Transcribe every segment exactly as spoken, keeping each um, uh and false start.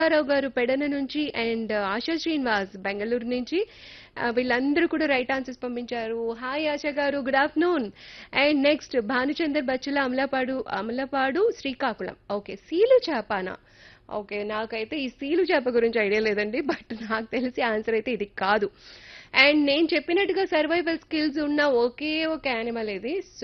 రావు గారు పెడన నుంచి అండ్ ఆశా శ్రీనివాస్ బెంగళూరు నుంచి ఆ, వీళ్ళందరూ కూడా రైట్ ఆన్సర్స్ పంపించారు. హాయ్ ఆశా గారు, good afternoon. And next Bhanuchander Bachula Amalapadu Amalapadu Srikakulam. Okay, seal చేపనా? Okay, నాకైతే ఈ సీలు చేప గురించి ఐడియా లేదండి, బట్ నాకు తెలిసి ఆన్సర్ అయితే ఇది కాదు. అండ్ నేను చెప్పినట్టుగా సర్వైవల్ స్కిల్స్ ఉన్న ఒకే ఒక యానిమల్ ఇది. సో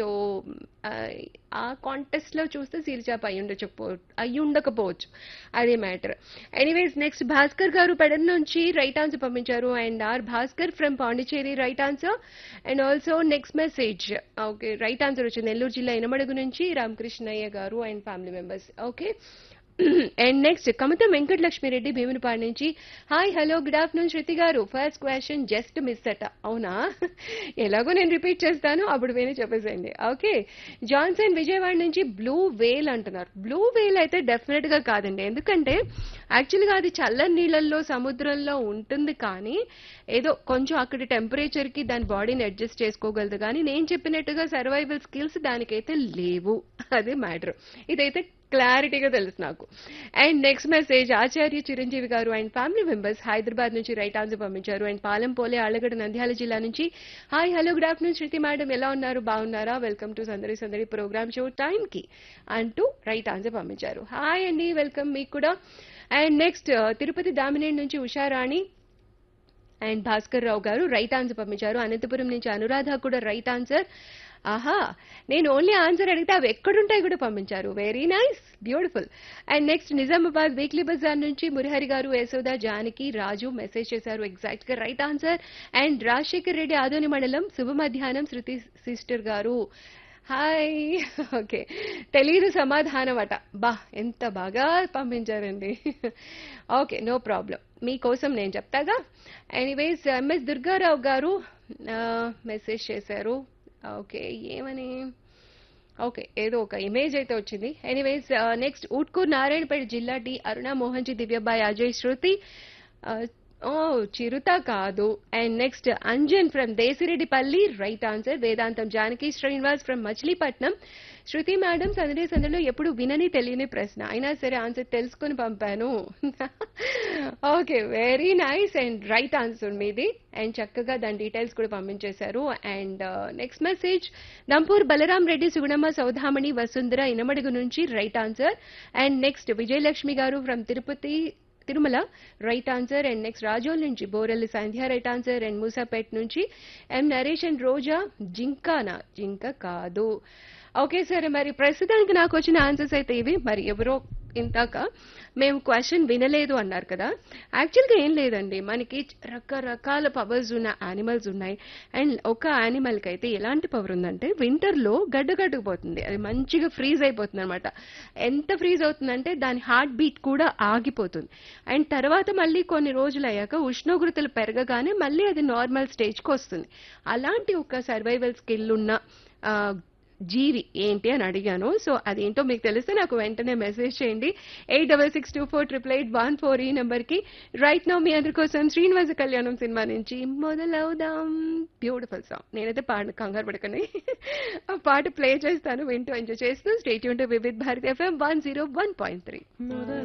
ఆ కాంటెస్ట్ లో చూస్తే సీల్ చేప అయి ఉండకపో అయి ఉండకపోవచ్చు, అదే మ్యాటర్. ఎనీవేస్ నెక్స్ట్ భాస్కర్ గారు పెడన్ నుంచి రైట్ ఆన్సర్ పంపించారు. And are Bhaskar from Pondicherry right answer. And also next message okay right answer వచ్చింది నెల్లూరు జిల్లా ఇనమడుగు నుంచి రామకృష్ణయ్య గారు and family members. Okay, and next Kamatham Venkatalakshmi Reddy Bheemunipadu నుంచి హాయ్ హలో గుడ్ ఆఫ్టర్నూన్ శృతి గారు. ఫస్ట్ క్వశ్చన్ జస్ట్ మిస్ అట. అవునా? ఎలాగో నేను రిపీట్ చేస్తాను, అప్పుడు విని చెప్పేసేయండి. ఓకే, జాన్సన్ విజయవాడ నుంచి బ్లూ వేల్ అంటున్నారు. బ్లూ వేల్ అయితే డెఫినెట్ గా కాదండి, ఎందుకంటే యాక్చువల్గా అది చల్లని నీళ్ళల్లో సముద్రంలో ఉంటుంది, కానీ ఏదో కొంచెం అక్కడి టెంపరేచర్ కి దాని బాడీని అడ్జస్ట్ చేసుకోగలదు. కానీ నేను చెప్పినట్టుగా సర్వైవల్ స్కిల్స్ దానికైతే లేవు, అదే మ్యాటర్. ఇదైతే క్లారిటీగా తెలుసు నాకు. అండ్ నెక్స్ట్ మెసేజ్ ఆచార్య చిరంజీవి గారు అండ్ ఫ్యామిలీ మెంబర్స్ హైదరాబాద్ నుంచి రైట్ ఆన్సర్ పంపించారు. అండ్ పాలెంపోలే ఆళ్లగడ్డ నంద్యాల జిల్లా నుంచి హాయ్ హలో గుడ్ ఆఫ్టర్నూన్ శృతి మేడం, ఎలా ఉన్నారు, బాగున్నారా, వెల్కమ్ టు సందడి సందడి ప్రోగ్రామ్ షో టైం కి అంటూ రైట్ ఆన్సర్ పంపించారు. హాయ్ అండి, వెల్కమ్ మీకు కూడా. అండ్ నెక్స్ట్ తిరుపతి దామినేని నుంచి ఉషారాణి అండ్ భాస్కర్ రావు గారు రైట్ ఆన్సర్ పంపించారు. అనంతపురం నుంచి అనురాధ కూడా రైట్ ఆన్సర్. ఆహా, నేను ఓన్లీ ఆన్సర్ అడిగితే అవి ఎక్కడుంటాయి కూడా పంపించారు. Very nice, beautiful. And next Nizamabad weekly Bazar నుంచి మురహరి గారు యశోద జానకి రాజు మెసేజ్ చేశారు ఎగ్జాక్ట్ గా right answer. And Rajasekhar Reddy Adoni మండలం శుభ మధ్యాహ్నం శృతి సిస్టర్ గారు హాయ్. ఓకే, తెలీదు సమాధానం అట. బా, ఎంత బాగా పంపించారండి. ఓకే, నో ప్రాబ్లం, మీకోసం నేను చెప్తాగా. ఎనీవేస్ ఎంఎస్ దుర్గారావు గారు మెసేజ్ చేశారు. ఓకే, ఏమని, ఓకే ఏదో ఒక ఇమేజ్ అయితే వచ్చింది. ఎనీవేస్ నెక్స్ట్ ఊట్కూర్ నారాయణపేట జిల్లా డి అరుణ మోహన్జీ దివ్యబాయ్ అజయ్ శృతి ఓ చిరుత కాదు. And next Anjan from Desireddipalli right answer. Vedantam Janaki Srinivas from Machilipatnam. Shruti madam సందడి సందడిలో ఎప్పుడు వినని తెలియని ప్రశ్న అయినా సరే ఆన్సర్ తెలుసుకుని పంపాను. Okay, very nice and right answer మీది. అండ్ చక్కగా దాని డీటెయిల్స్ కూడా పంపించేశారు. And next message నంపూర్ Balaram Reddy Sugunamma Saudamini Vasundhara Inamadugu నుంచి right answer. And next Vijayalakshmi గారు from Tirupati Tirumala right answer. And next Razole నుంచి బోరెల్లి సంధ్య రైట్ ఆన్సర్. అండ్ మూసాపేట్ నుంచి ఎం నరేష్ అండ్ రోజా జింకానా, జింక కాదు. ఓకే సరే, మరి ప్రస్తుతానికి నాకు వచ్చిన ఆన్సర్స్ అయితే ఇవి. మరి ఎవరో ఇంతాక మేము క్వశ్చన్ వినలేదు అన్నారు కదా, యాక్చువల్గా ఏం లేదండి, మనకి రకరకాల పవర్స్ ఉన్న యానిమల్స్ ఉన్నాయి. అండ్ ఒక యానిమల్ కి అయితే ఎలాంటి పవర్ ఉందంటే వింటర్ లో గడ్డగట్టుకుపోతుంది, అది మంచిగా ఫ్రీజ్ అయిపోతుంది అనమాట. ఎంత ఫ్రీజ్ అవుతుందంటే దాని హార్ట్ బీట్ కూడా ఆగిపోతుంది. అండ్ తర్వాత మళ్ళీ కొన్ని రోజులు అయ్యాక ఉష్ణోగ్రతలు పెరగగానే మళ్ళీ అది నార్మల్ స్టేజ్కి వస్తుంది. అలాంటి ఒక సర్వైవల్ స్కిల్ ఉన్న ఆ, జీవి ఏంటి అని అడిగాను. సో అదేంటో మీకు తెలిస్తే నాకు వెంటనే మెసేజ్ చేయండి eight double six two four triple eight one four ఈ నెంబర్ కి. రైట్ నౌ మీ అందరి కోసం శ్రీనివాస కళ్యాణం సినిమా నుంచి మొదలవుదాం బ్యూటిఫుల్ సాంగ్. నేనైతే పాట కంగారు పడకండి, ఆ పాట ప్లే చేస్తాను, వింటూ ఎంజాయ్ చేస్తూ state Yoon to Vividh Bharati FM one zero one point three.